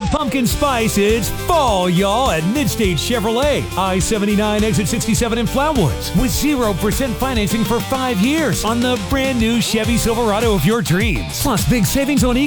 pumpkin spice, it's fall, y'all, at Midstate Chevrolet. I-79 exit 67 in Flatwoods with 0% financing for 5 years on the brand new Chevy Silverado of your dreams. Plus big savings on